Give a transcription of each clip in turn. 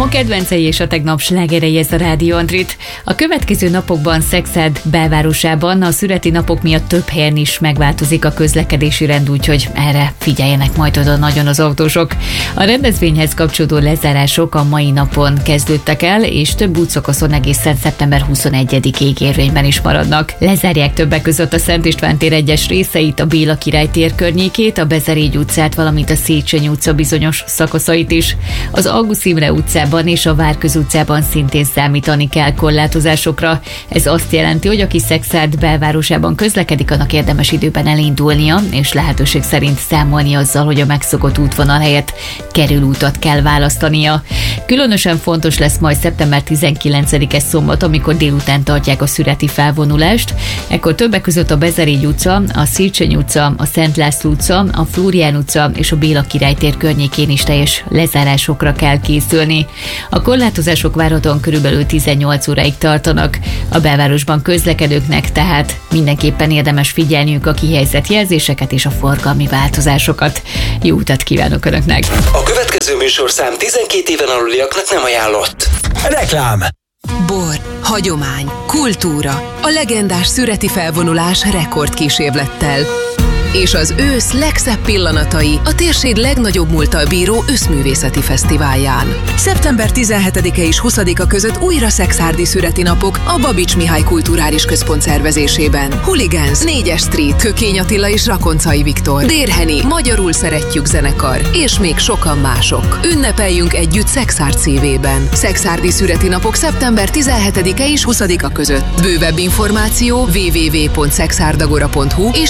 Ma kedvencei és a tegnap slágerei, ez a Rádió Andrit. A következő napokban Szexárd belvárosában a szüreti napok miatt több helyen is megváltozik a közlekedési rend, úgyhogy erre figyeljenek majd oda nagyon az autósok. A rendezvényhez kapcsolódó lezárások a mai napon kezdődtek el, és több útszakaszon egészen szeptember 21-ig érvényben is maradnak. Lezárják többek között a Szent István tér egyes részeit, a Béla Király tér környékét, a Bezerégy utcát, valamint a Széchenyi utca bizonyos szakaszait is. Az Augusztus Imre utcában és a Várköz utcában szintén számítani kell korlátozásokra. Ez azt jelenti, hogy aki Szexárd belvárosában közlekedik, annak érdemes időben elindulnia, és lehetőség szerint számolni azzal, hogy a megszokott útvonal helyett kerülútat kell választania. Különösen fontos lesz majd szeptember 19-e szombat, amikor délután tartják a szüreti felvonulást. Ekkor többek között a Bezerégy utca, a Széchenyi utca, a Szent László utca, a Flórián utca és a Béla Király tér környékén is teljes lezárásokra kell készülni. A korlátozások várhatóan körülbelül 18 óráig tartanak. A belvárosban közlekedőknek tehát mindenképpen érdemes figyelniük a kihelyezett jelzéseket és a forgalmi változásokat. Jó utat kívánok Önöknek! A következő műsorszám 12 éven aluliaknak nem ajánlott. Reklám! Bor, hagyomány, kultúra, a legendás szüreti felvonulás rekordkísérlettel. És az ősz legszebb pillanatai a térség legnagyobb múlttal bíró őszművészeti fesztiválján. Szeptember 17-e és 20-a között újra szexárdi szüreti napok a Babics Mihály Kulturális Központ szervezésében. Hooligans, 4-es Street, Kökény Attila és Rakoncai Viktor, Dérheni, Magyarul szeretjük zenekar, és még sokan mások. Ünnepeljünk együtt Szexárd szívében. Szexárdi szüreti napok szeptember 17-e és 20-a között. Bővebb információ www.szexárdagora.hu és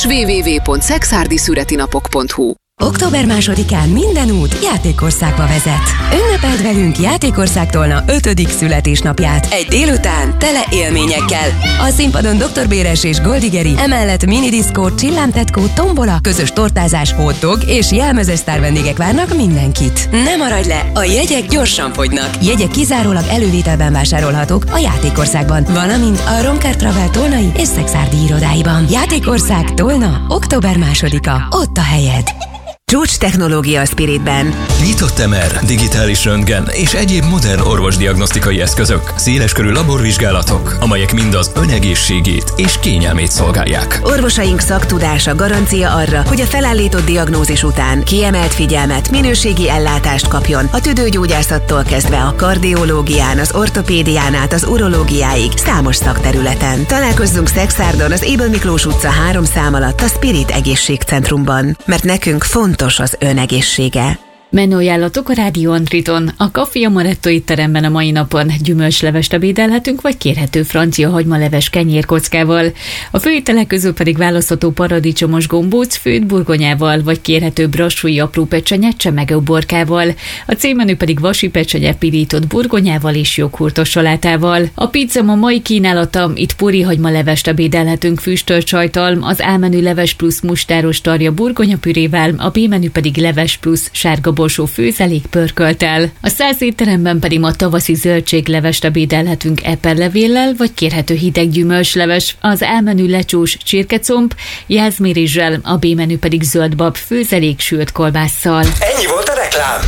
www.szexárdiszüretinapok.hu. Október 2-án minden út Játékországba vezet. Ünnepeld velünk Játékország Tolna 5. születésnapját. Egy délután tele élményekkel. A színpadon Dr. Béres és Goldigeri, emellett minidiszkó, csillámtetkó, tombola, közös tortázás, hotdog és jelmezes sztárvendégek várnak mindenkit. Ne maradj le, a jegyek gyorsan fogynak. Jegyek kizárólag elővételben vásárolhatók a Játékországban, valamint a Romkár Travel tolnai és szexárdi irodáiban. Játékország Tolna, október 2-a. Ott a helyed. Csúcs technológia a Spiritben. Nyitott MR, digitális röntgen és egyéb modern orvosdiagnosztikai eszközök, széleskörű laborvizsgálatok, amelyek mind az önegészségét és kényelmét szolgálják. Orvosaink szaktudása garancia arra, hogy a felállított diagnózis után kiemelt figyelmet, minőségi ellátást kapjon a tüdőgyógyászattól kezdve a kardiológián, az ortopédián át az urológiáig számos szakterületen. Találkozzunk Szexárdon az Ébel Miklós utca 3 szám alatt a Spirit Egészségcentrumban, mert nekünk fontos az önegészsége. Menő ajánlatok a Rádió Andriton. A Café Amaretto étteremben a mai napon gyümölcslevest ebédelhetünk, vagy kérhető francia hagymaleves kenyérkockával. A főételek közül pedig választható paradicsomos gombóc főtt burgonyával, vagy kérhető brassói apró pecsenye csemegeuborkával. A címmenü pedig vasi pecsenye pirított burgonyával és joghurtos salátával. A pizza a mai kínálata, itt puri hagymalevest ebédelhetünk füstölt sajttal, az A-menü leves plusz mustáros tarja burgonyapürével, a B-menü pedig leves plusz sárga borsó főzelék pörkölttel. A 100 étteremben pedig ma tavaszi zöldséglevest ebédelhetünk eperlevéllel, vagy kérhető hideg gyümölcsleves, az A-menü lecsós csirkecomb, jászmérizsel, a B-menü pedig zöldbab főzelék sült kolbásszal. Ennyi volt a reklám!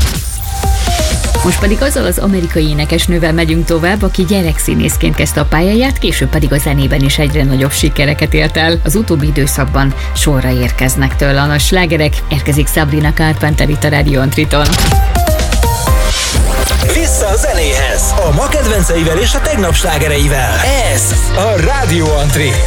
Most pedig azzal az amerikai énekesnővel megyünk tovább, aki gyerekszínészként kezdte a pályáját, később pedig a zenében is egyre nagyobb sikereket ért el. Az utóbbi időszakban sorra érkeznek tőle a nagy slágerek, érkezik Sabrina Carpenter itt a Rádió Andriton. Vissza a zenéhez! A ma kedvenceivel és a tegnap slágereivel. Ez a Rádió Andri.